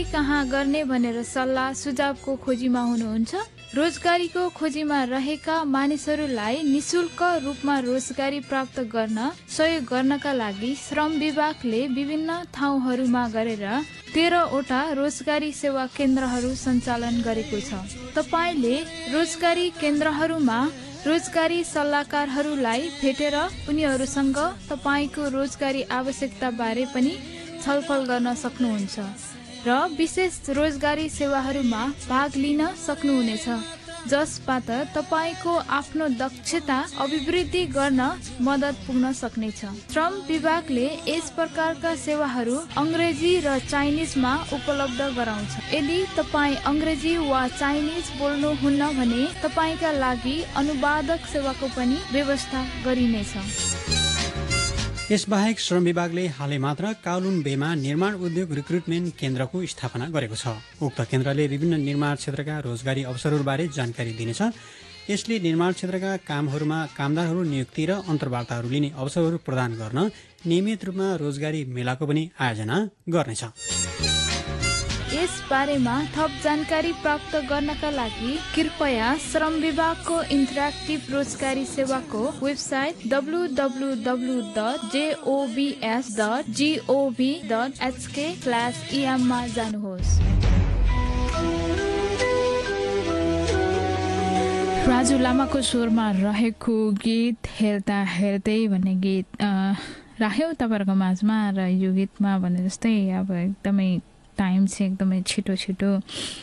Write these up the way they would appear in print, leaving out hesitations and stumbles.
कहाँ गर्ने भनेर सल्लाह सुझावको खोजीमा हुनुहुन्छ? रोजगारीको खोजीमा रहेका मानिसहरूलाई निशुल्क रूपमा रोजगारी प्राप्त गर्न सहयोग गर्नका लागि श्रम विभागले विभिन्न ठाउँहरूमा गरेर 13वटा रोजगारी सेवा केन्द्रहरू सञ्चालन गरेको छ। तपाईँले रोजगारी केन्द्रहरूमा रोजगारी सल्लाहकारहरूलाई भेटेर उनीहरूसँग तपाईँको रोजगारी आवश्यकता बारे पनि छलफल गर्न सक्नुहुन्छ र विशेष रोजगारी सेवाहरूमा भाग लिन सक्नुहुनेछ, जसबाट तपाईँको आफ्नो दक्षता अभिवृद्धि गर्न मद्दत पुग्न सक्नेछ। श्रम विभागले यस प्रकारका सेवाहरू अङ्ग्रेजी र चाइनिजमा उपलब्ध गराउँछ। यदि तपाईँ अङ्ग्रेजी वा चाइनिज बोल्नुहुन्न भने तपाईँका लागि अनुवादक सेवाको पनि व्यवस्था गरिनेछ। यसबाहेक श्रम विभागले हालै मात्र काउलुन बेमा निर्माण उद्योग रिक्रुटमेन्ट केन्द्रको स्थापना गरेको छ। उक्त केन्द्रले विभिन्न निर्माण क्षेत्रका रोजगारी अवसरहरूबारे जानकारी दिनेछ। यसले निर्माण क्षेत्रका कामहरूमा कामदारहरू नियुक्ति र अन्तर्वार्ताहरू लिने अवसरहरू प्रदान गर्न नियमित रूपमा रोजगारी मेलाको पनि आयोजना गर्नेछ। यस बारेमा थप जानकारी प्राप्त गर्नका लागि कृपया श्रम विभागको इन्टरेक्टिभ रोजगारी सेवाको वेबसाइट www.jobs.gov.hk/em मा जानुहोस्। राजु लामाको स्वरमा रहेको गीत हेर्दा हेर्दै भन्ने गीत राख्यौँ तपाईँहरूको माझमा र यो गीतमा भने जस्तै अब एकदमै टाइम चाहिँ एकदमै छिटो छिटो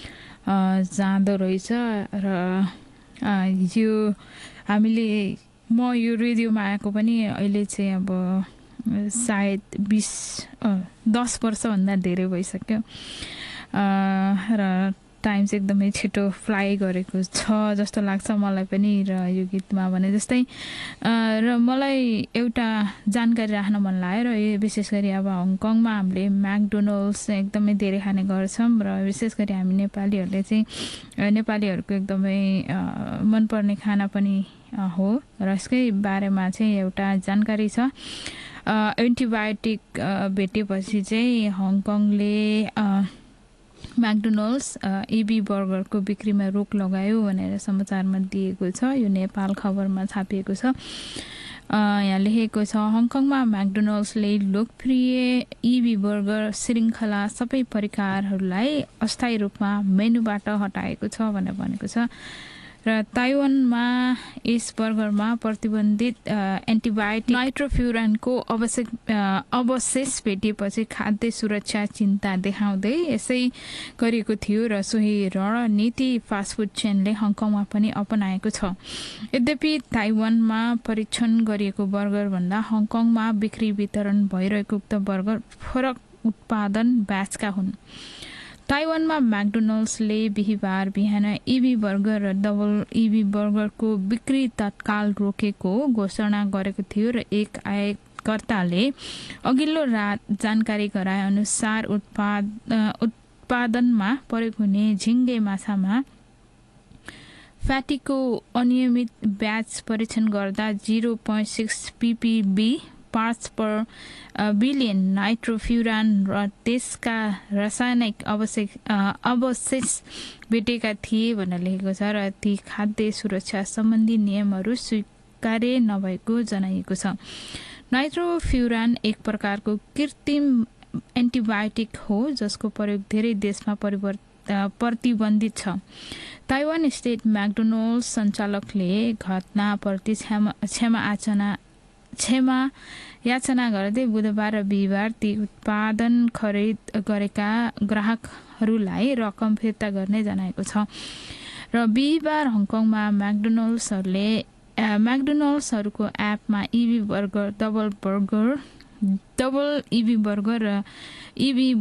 जाँदो रहेछ र यो हामीले म यो रेडियोमा आएको पनि अहिले चाहिँ अब सायद 10 वर्षभन्दा धेरै भइसक्यो र टाइम चाहिँ एकदमै छिटो फ्लाइ गरेको छ जस्तो लाग्छ मलाई पनि। र यो गीतमा भने जस्तै र मलाई एउटा जानकारी राख्न मन लाग्यो र यो विशेष गरी अब हङकङमा हामीले म्याकडोनल्ड्स एकदमै धेरै खाने गर्छौँ र विशेष गरी हामी नेपालीहरूले चाहिँ नेपालीहरूको एकदमै मनपर्ने खाना पनि हो र यसकै बारेमा चाहिँ एउटा जानकारी छ। एन्टिबायोटिक भेटेपछि चाहिँ हङकङले म्याकडोनल्ड्स एबी बर्गरको बिक्रीमा रोक लगायो भनेर समाचारमा दिएको छ। यो नेपाल खबरमा छापिएको छ। यहाँ लेखेको छ हङकङमा म्याकडोनल्ड्सले लोकप्रिय इबी बर्गर श्रृङ्खला सबै परिकारहरूलाई अस्थायी रूपमा मेनुबाट हटाएको छ भनेर भनेको छ। र ताइवानमा यस बर्गरमा प्रतिबन्धित एन्टिबायोटिक नाइट्रोफ्युरानको अवशेष भेटिएपछि खाद्य सुरक्षा चिन्ता देखाउँदै यसै गरिएको थियो र सोही रणनीति फास्टफुड चेनले हङकङमा पनि अपनाएको छ। यद्यपि ताइवानमा परीक्षण गरिएको बर्गरभन्दा हङकङमा बिक्री वितरण भइरहेको उक्त बर्गर फरक उत्पादन ब्याचका हुन्। ताइवानमा म्याकडोनल्ड्सले बिहिबार बिहान इबी बर्गर र डबल इबी बर्गरको बिक्री तत्काल रोकेको घोषणा गरेको थियो र एक आयोगकर्ताले अघिल्लो रात जानकारी गराए अनुसार उत्पादनमा प्रयोग हुने झिङ्गे माछामा फ्याटीको अनियमित ब्याच परीक्षण गर्दा 0.6 ppb पार्ट्स पर बिलियन नाइट्रोफ्युरान र त्यसका रासायनिक अवशेष भेटेका थिए भनेर लेखेको छ र ती खाद्य सुरक्षा सम्बन्धी नियमहरू स्वीकार्य नभएको जनाइएको छ। नाइट्रोफ्युरान एक प्रकारको कृत्रिम एन्टिबायोटिक हो जसको प्रयोग धेरै देशमा प्रतिबन्धित छ। ताइवान स्टेट म्याकडोनल्ड्स सञ्चालकले घटनाप्रति क्षमा याचना गर्दै बुधबार र बिहिबार ती उत्पादन खरिद गरेका ग्राहकहरूलाई रकम फिर्ता गर्ने जनाएको छ। र बिहिबार हङकङमा म्याकडोनल्ड्सहरूको एपमा इबी बर्गर डबल इबी बर्गर र इबी